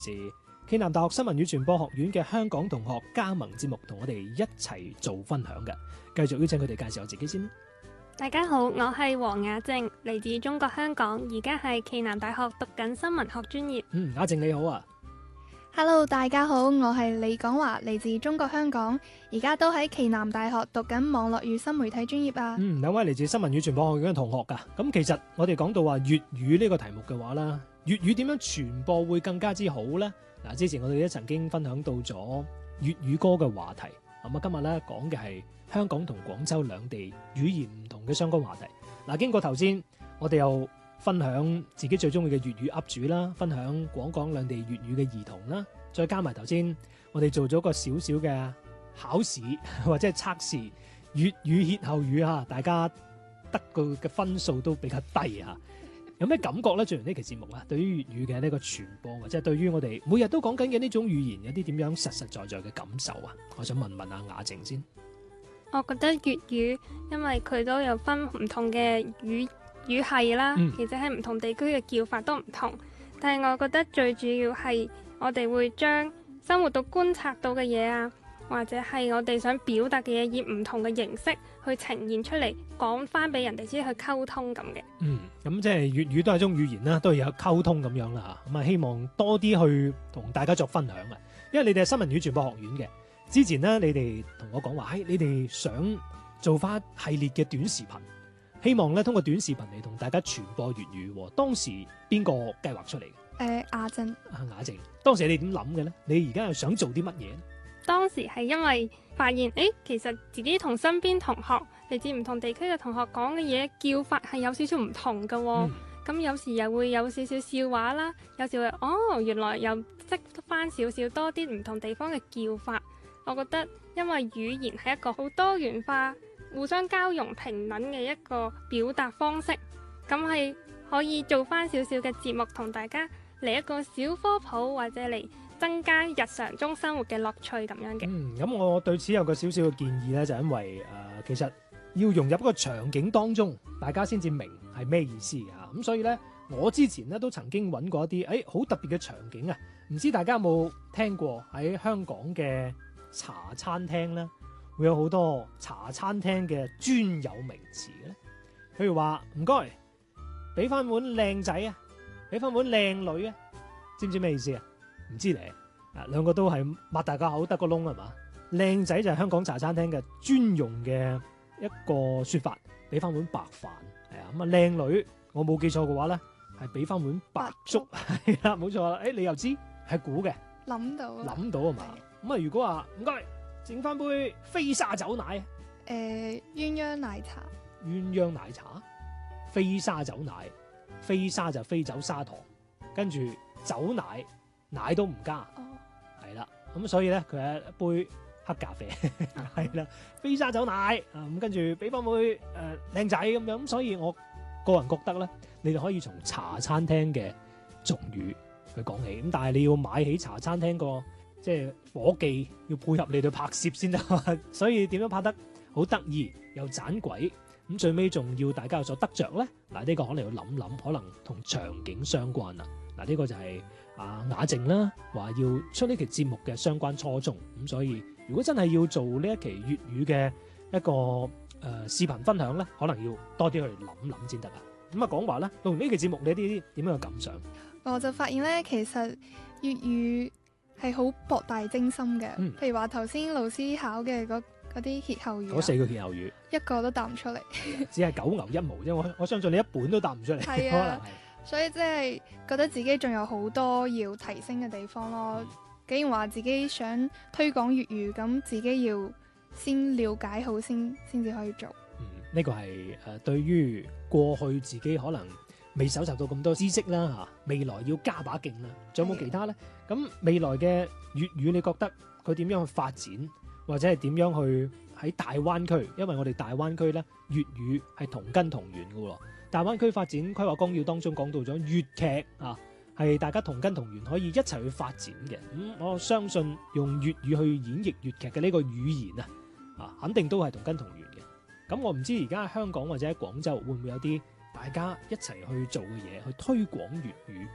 是暨南大學新聞與傳播學院嘅香港同學加盟節目，同我哋一齊做分享嘅。繼續邀請佢哋介紹下自己先啦。 大家好，我係黃雅靜，嚟自中國香港，而家係暨南大學讀緊新聞學專業。 雅靜你好啊。 Hello， 大家好，我係李廣華，嚟自中國香港，而家都喺暨南大學讀緊網絡與新媒體專業啊。 兩位嚟自新聞與傳播學院嘅同學噶。咁其實我哋講到話粵語呢個題目嘅話啦，粵語點樣傳播會更加之好呢？嗱，之前我哋都曾經分享到咗粵語歌嘅話題，咁啊今日咧講嘅係香港同廣州兩地語言唔同嘅相關話題。嗱，經過頭先，我哋又分享自己最中意嘅粵語 up 主啦，分享廣港兩地粵語嘅兒童啦，再加埋頭先我哋做咗個少少嘅考試或者係測試粵語歇後語啊，大家得個嘅分數都比較低啊。有咩感覺咧？做完呢期節目啊，對於粵語嘅呢個傳播，或者對於我哋每日都講緊嘅呢種語言，有啲點樣實實在在嘅感受啊？我想問問阿雅靜先。 我覺得粵語因為佢都有分唔同嘅語系啦，其實喺唔同地區嘅叫法都唔同。但係我覺得最主要係我哋會將生活到觀察到嘅嘢啊，或者係我哋想表達嘅嘢，以唔同嘅形式去呈現出嚟，講翻俾人哋知去溝通咁嘅。 咁即係粵語都係一種語言啦，都係有溝通咁樣啦。咁啊，希望多啲去同大家作分享啊。因為你哋係新聞與傳播學院嘅，之前呢，你哋同我講話，你哋想做翻系列嘅短視頻，希望咧通過短視頻嚟同大家傳播粵語。當時邊個計劃出嚟嘅？ 雅靜。 雅靜，當時你點諗嘅咧？你而家又想做啲乜嘢？ 當時係因為發現，其實自己同身邊同學嚟自唔同地區嘅同學講嘅嘢叫法係有少少唔同嘅喎。咁有時又會有少少笑話啦，有時會原來又識翻少少多啲唔同地方嘅叫法。我覺得因為語言係一個好多元化、互相交融、平等嘅一個表達方式，咁係可以做翻少少嘅節目，同大家嚟一個小科普，或者嚟增加日常中生活嘅樂趣咁樣嘅。 咁我對此有個少少嘅建議咧，就因為其實要融入一個場景當中，大家先至明係咩意思㗎。咁所以咧，我之前咧都曾經揾過一啲好特別嘅場景啊，唔知大家有冇聽過喺香港嘅茶餐廳咧，會有好多茶餐廳嘅專有名詞嘅咧。譬如話唔該，俾翻碗靚仔啊，俾翻碗靚女啊，知唔知咩意思啊？唔知咧，兩個都係擘大個口得個窿係嘛？靚仔就係香港茶餐廳嘅專用嘅一個説法，俾翻碗白飯係啊。咁啊，靚女我冇記錯嘅話咧，係俾翻碗白粥係啦，冇錯啦。你又知係估嘅，諗到啊嘛。咁啊，如果話唔該，整翻杯飛沙走奶啊， 鴛鴦奶茶。 鴛鴦奶茶，飛沙走奶，飛沙就飛走砂糖，跟住走奶。奶都唔加，係啦，咁所以咧佢係一杯黑咖啡，係啦，飛沙走奶咁跟住俾翻杯靚仔咁樣，咁所以我個人覺得咧，你哋可以從茶餐廳嘅俗語去講起，咁但係你要買起茶餐廳個即係伙計要配合你對拍攝先得，所以點樣拍得好得意又盞鬼，咁最尾仲要大家有所得着咧，呢個可能要諗諗，可能同場景相關啦。呢個就係雅靜啦，話要出呢期節目嘅相關初衷，咁所以如果真係要做呢一期粵語嘅一個視頻分享咧，可能要多啲去諗諗先得啊。咁啊講話咧，錄完呢期節目你有啲點樣嘅感想？ 我就發現咧，其實粵語係好博大精深嘅。譬如話頭先老師考嘅嗰啲歇後語， 嗰4個歇後語一個都答唔出嚟， 只係九牛一毛啫。我相信你一本都答唔出嚟， 係啊，可能係。所以即係覺得自己仲有好多要提升嘅地方咯。既然話自己想推廣粵語，咁自己要先了解好先至可以做。 呢個係對於過去自己可能未搜集到咁多知識啦嚇，未來要加把勁啦。仲有冇其他呢？咁未來嘅粵語，你覺得佢點樣去發展，或者係點樣去喺大灣區？因為我哋大灣區咧，粵語係同根同源嘅喎。大灣區發展規劃綱要當中講到咗粵劇啊，係大家同根同源可以一齊去發展嘅。我相信用粵語去演繹粵劇嘅呢個語言肯定都係同根同源嘅。咁我唔知而家喺香港或者喺廣州會唔會有啲大家一齊去做嘅嘢，去推廣粵語，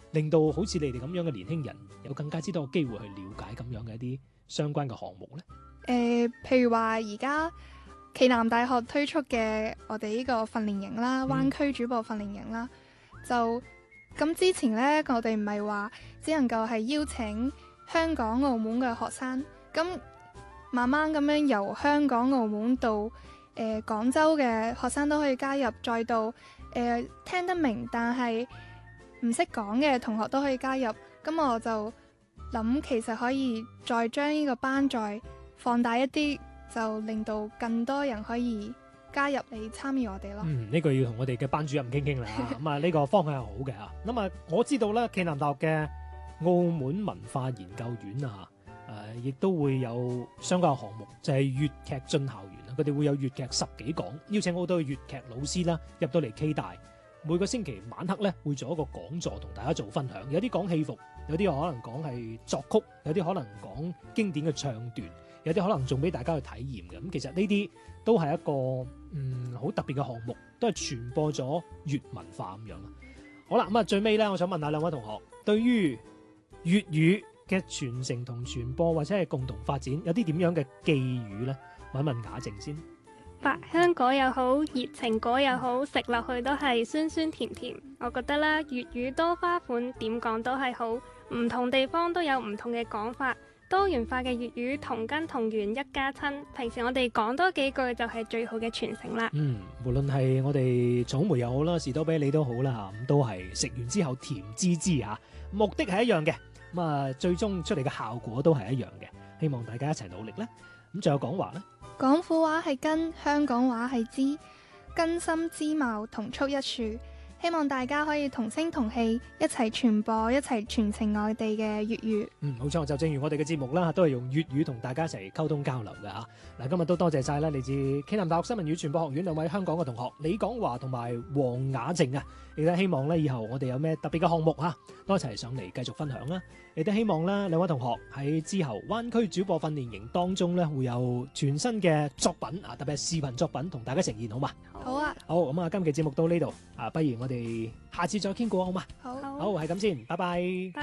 令到好似你哋咁樣嘅年輕人有更加之多嘅機會去了解咁樣嘅一啲相關嘅項目咧？ 譬如話而家暨南大學推出嘅我哋呢個訓練營啦，灣區主播訓練營啦，就咁之前呢，我哋唔係話只能夠係邀請香港、澳門嘅學生，咁慢慢咁樣由香港、澳門到廣州嘅學生都可以加入，再到聽得明但係唔識講嘅同學都可以加入。咁我就諗其實可以再將呢個班再放大一啲，就令到更多人可以加入嚟參與我哋咯。 呢個要同我哋嘅班主任傾傾啦。咁啊，呢個方向係好嘅嚇。咁啊，我知道咧，暨南大學嘅澳門文化研究院啊，亦都會有相關嘅項目，就係粵劇進校園啦。佢哋會有粵劇10幾講，邀請好多嘅粵劇老師啦入到嚟 K 大。每個星期晚黑咧會做一個講座，同大家做分享。有啲講戲服，有啲可能講係作曲，有啲可能講經典嘅唱段，有啲可能仲俾大家去體驗嘅。咁其實呢啲都係一個好特別嘅項目，都係傳播咗粵文化咁樣啦。好啦，咁啊最尾咧，我想問下兩位同學，對於粵語嘅傳承同傳播或者係共同發展，有啲點樣嘅寄語咧？問一問雅靜先。 百香果又好，熱情果又好，食落去都係酸酸甜甜。我覺得啦，粵語多花款，點講都係好。唔同地方都有唔同嘅講法，多元化嘅粵語同根同源一家親。平時我哋講多幾句就係最好嘅傳承啦。 無論係我哋草莓又好啦，士多啤梨都好啦嚇，咁都係食完之後甜滋滋嚇，目的係一樣嘅。咁啊，最終出嚟嘅效果都係一樣嘅。希望大家一齊努力啦。咁仲有講話咧？ 廣府話係根，香港話係枝，根深枝茂同出一樹。希望大家可以同聲同氣，一齊傳播，一齊傳承外地嘅粵語。 冇錯，就正如我哋嘅節目啦，都係用粵語同大家一齊溝通交流嘅嚇。嗱，今日都多謝晒啦，嚟自暨南大學新聞與傳播學院兩位香港嘅同學李廣華同埋黃雅靜啊！亦都希望咧，以後我哋有咩特別嘅項目嚇，都一齊上嚟繼續分享啦。亦都希望咧，兩位同學喺之後灣區主播訓練營當中咧，會有全新嘅作品啊，特別係視頻作品同大家呈現，好嘛？ 好啊， 好，咁啊，今期節目到呢度啊，不如我哋下次再傾過好嘛？ 好， 好，係咁先，拜拜。